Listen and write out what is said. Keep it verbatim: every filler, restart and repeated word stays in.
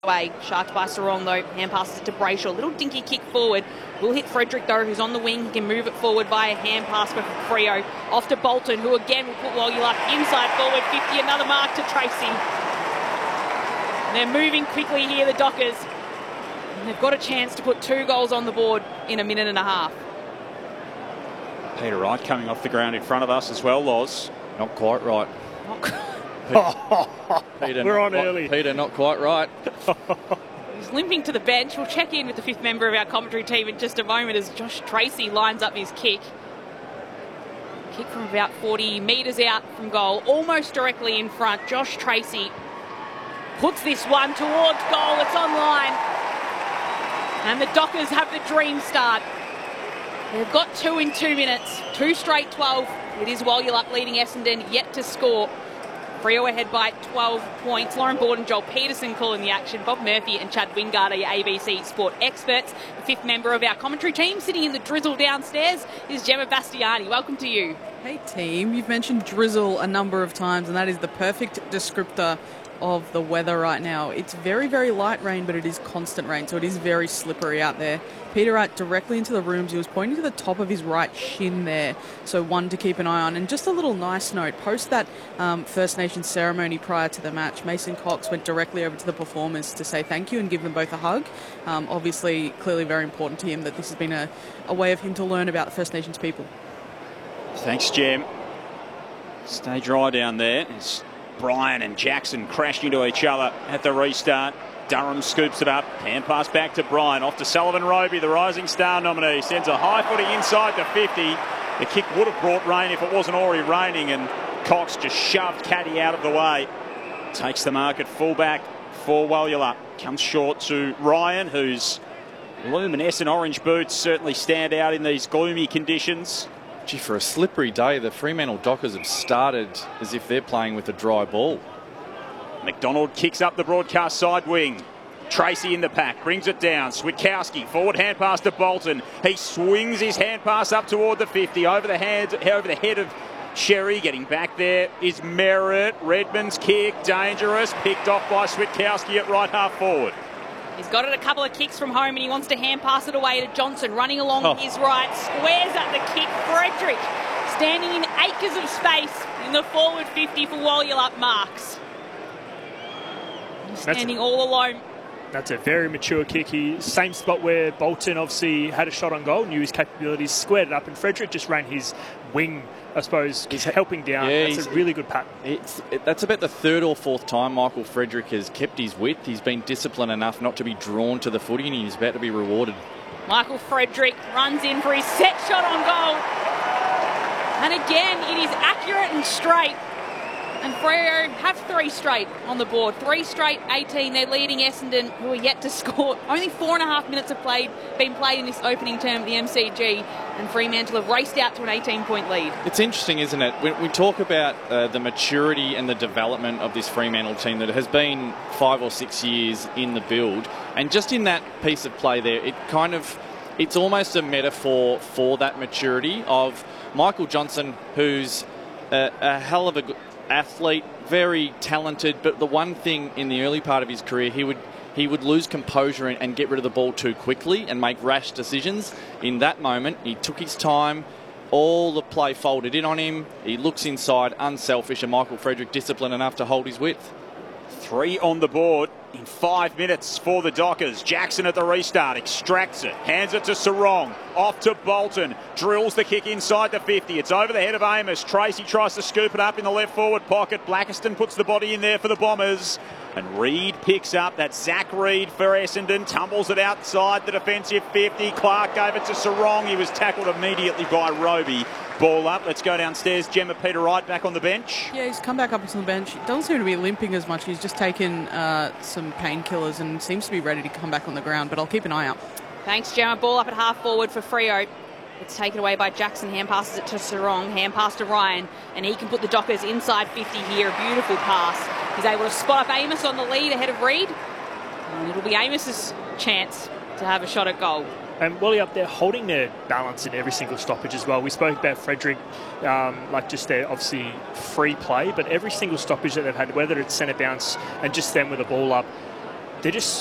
Away, sharked by Sarong though, hand passes it to Brayshaw, little dinky kick forward, will hit Frederick though, who's on the wing, he can move it forward via hand pass for Freo, off to Bolton, who again will put Wallula inside forward fifty, another mark to Tracy. And they're moving quickly here, the Dockers, and they've got a chance to put two goals on the board in a minute and a half. Peter Wright coming off the ground in front of us as well, Loz. Not quite right. Not quite. Peter, We're on not, early. Peter, not quite right. He's limping to the bench. We'll check in with the fifth member of our commentary team in just a moment as Josh Tracy lines up his kick. Kick from about forty metres out from goal, almost directly in front. Josh Tracy puts this one towards goal. It's on line. And the Dockers have the dream start. They've got two in two minutes. Two straight twelve. It is Wallula leading Essendon, yet to score. Freo ahead by twelve points. Lauren Borden, Joel Peterson calling the action. Bob Murphy and Chad Wingard are your A B C Sport experts. The fifth member of our commentary team sitting in the drizzle downstairs is Gemma Bastiani. Welcome to you. Hey team, you've mentioned drizzle a number of times and that is the perfect descriptor of the weather right now. It's very, very light rain, but it is constant rain, so it is very slippery out there. Peter Wright directly into the rooms. He was pointing to the top of his right shin there, so one to keep an eye on. And just a little nice note, post that um, First Nations ceremony prior to the match, Mason Cox went directly over to the performers to say thank you and give them both a hug. Um, obviously, clearly very important to him that this has been a, a way of him to learn about the First Nations people. Thanks, Jem. Stay dry down there. As Brian and Jackson crashed into each other at the restart. Durham scoops it up. Hand pass back to Brian. Off to Sullivan Roby, the Rising Star nominee. Sends a high footy inside the fifty. The kick would have brought rain if it wasn't already raining, and Cox just shoved Caddy out of the way. Takes the mark at fullback for Wallula. Comes short to Ryan, whose luminescent orange boots certainly stand out in these gloomy conditions. Gee, for a slippery day, the Fremantle Dockers have started as if they're playing with a dry ball. McDonald kicks up the broadcast side wing. Tracy in the pack, brings it down. Switkowski, forward hand pass to Bolton. He swings his hand pass up toward the fifty, over the hand, over the head of Sherry. Getting back there is Merritt. Redmond's kick, dangerous, picked off by Switkowski at right half forward. He's got it a couple of kicks from home and he wants to hand pass it away to Johnson, running along oh. his right, squares up the kick. Frederick standing in acres of space in the forward fifty for Wallula marks. He's standing a, all alone. That's a very mature kick. He same spot where Bolton obviously had a shot on goal, knew his capabilities, squared it up, and Frederick just ran his wing, I suppose, he's helping down. Yeah, that's a really good pattern. It's, it, that's about the third or fourth time Michael Frederick has kept his width. He's been disciplined enough not to be drawn to the footy, and he's about to be rewarded. Michael Frederick runs in for his set shot on goal. And again, it is accurate and straight. And Freo have three straight on the board. Three straight eighteen. They're leading Essendon, who are yet to score. Only four and a half minutes have played, been played in this opening term of the M C G. And Fremantle have raced out to an eighteen-point lead. It's interesting, isn't it? When we talk about uh, the maturity and the development of this Fremantle team that has been five or six years in the build. And just in that piece of play there, it kind of... It's almost a metaphor for that maturity of Michael Johnson, who's a, a hell of a good athlete, very talented, but the one thing in the early part of his career, he would he would lose composure and, and get rid of the ball too quickly and make rash decisions. In that moment, he took his time, all the play folded in on him, he looks inside, unselfish, and Michael Frederick disciplined enough to hold his width. Three on the board in five minutes for the Dockers. Jackson at the restart, extracts it, hands it to Sarong, off to Bolton, drills the kick inside the fifty. It's over the head of Amos. Tracy tries to scoop it up in the left forward pocket. Blackiston puts the body in there for the Bombers. And Reid picks up. That's Zach Reid for Essendon. Tumbles it outside the defensive fifty. Clark gave it to Sarong. He was tackled immediately by Roby. Ball up. Let's go downstairs. Gemma Peter Wright back on the bench. Yeah, he's come back up onto the bench. He doesn't seem to be limping as much. He's just taken uh, some painkillers and seems to be ready to come back on the ground, but I'll keep an eye out. Thanks, Gemma. Ball up at half forward for Freo. It's taken away by Jackson. Hand passes it to Sarong. Hand pass to Ryan. And he can put the Dockers inside fifty here. A beautiful pass. He's able to spot up Amos on the lead ahead of Reid. And it'll be Amos's chance to have a shot at goal. And Wally up there holding their balance in every single stoppage as well. We spoke about Frederick, um, like just their obviously free play, but every single stoppage that they've had, whether it's centre bounce and just them with the ball up, they're just